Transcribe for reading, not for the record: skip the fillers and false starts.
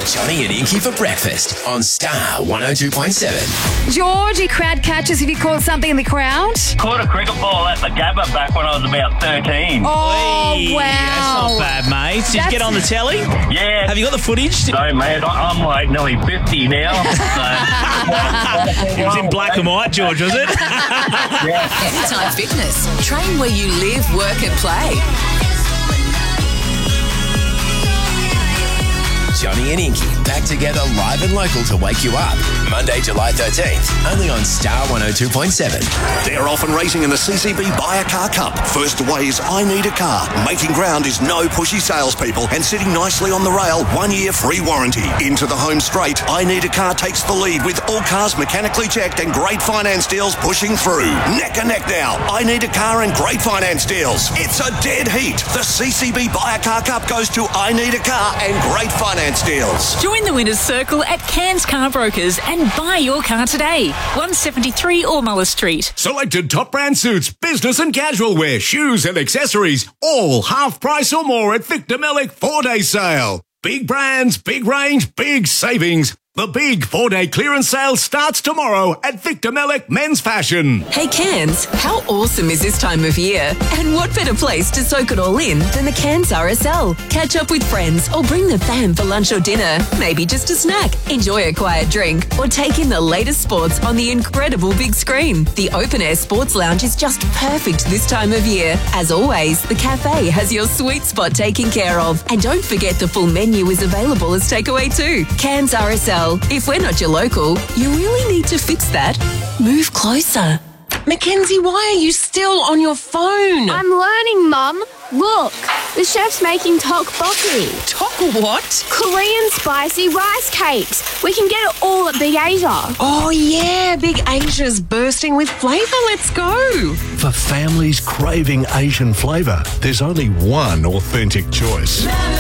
Johnny and Inky for breakfast on Star 102.7. Georgie, crowd catchers, have you caught something in the crowd? Caught a cricket ball at the Gabba back when I was about 13. Oh, Hey, wow. That's not bad, mate. Did you get on the telly? Yeah. Have you got the footage? No, mate, I'm like nearly 50 now. It was in black and white, George, was it? Anytime Fitness. Train where you live, work and play. Johnny and Inky back together live and local to wake you up. Monday, July 13th, only on Star 102.7. They're often racing in the CCB Buy a Car Cup. First away is I Need a Car. Making ground is no pushy salespeople and sitting nicely on the rail, 1 year free warranty. Into the home straight, I Need a Car takes the lead with all cars mechanically checked and great finance deals pushing through. Neck and neck now, I Need a Car and great finance deals. It's a dead heat. The CCB Buy a Car Cup goes to I Need a Car and great finance deals. Join the winner's circle at Cairns Car Brokers and buy your car today. 173 Ormula Street. Selected top brand suits, business and casual wear, shoes and accessories, all half price or more at Victor Mellick 4-day sale. Big brands, big range, big savings. The big 4-day clearance sale starts tomorrow at Victor Mellick Men's Fashion. Hey Cairns, how awesome is this time of year? And what better place to soak it all in than the Cairns RSL? Catch up with friends or bring the fam for lunch or dinner. Maybe just a snack. Enjoy a quiet drink or take in the latest sports on the incredible big screen. The open air sports lounge is just perfect this time of year. As always, the cafe has your sweet spot taken care of. And don't forget the full menu is available as takeaway too. Cairns RSL. If we're not your local, you really need to fix that. Move closer. Mackenzie, why are you still on your phone? I'm learning, Mum. Look, the chef's making tteokbokki. Talk what? Korean spicy rice cakes. We can get it all at Big Asia. Oh, yeah, Big Asia's bursting with flavour. Let's go. For families craving Asian flavour, there's only one authentic choice.